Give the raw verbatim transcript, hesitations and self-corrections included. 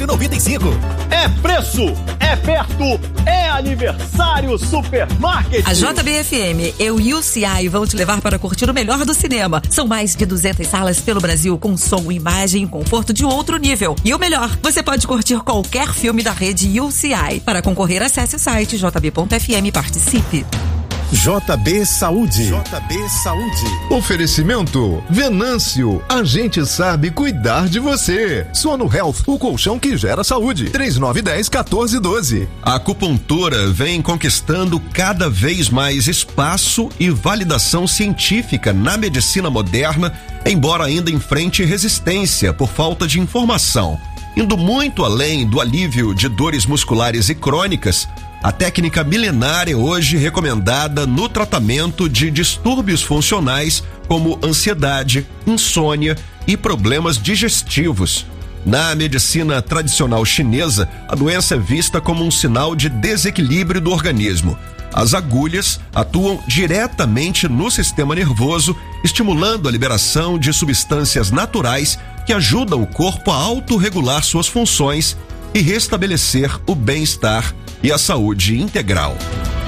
noventa e cinco. É preço, é perto, é aniversário Supermarket. A J B F M e o U C I vão te levar para curtir o melhor do cinema. São mais de duzentas salas pelo Brasil com som, imagem e conforto de outro nível. E o melhor, você pode curtir qualquer filme da rede U C I. Para concorrer, acesse o site j b ponto f m e participe. J B Saúde. J B Saúde. Oferecimento Venâncio. A gente sabe cuidar de você. Sono Health, o colchão que gera saúde. três nove um zero, um quatro um dois. A acupuntura vem conquistando cada vez mais espaço e validação científica na medicina moderna, embora ainda enfrente resistência por falta de informação. Indo muito além do alívio de dores musculares e crônicas, a técnica milenar é hoje recomendada no tratamento de distúrbios funcionais como ansiedade, insônia e problemas digestivos. Na medicina tradicional chinesa, a doença é vista como um sinal de desequilíbrio do organismo. As agulhas atuam diretamente no sistema nervoso, estimulando a liberação de substâncias naturais que ajudam o corpo a autorregular suas funções e restabelecer o bem-estar e a saúde integral.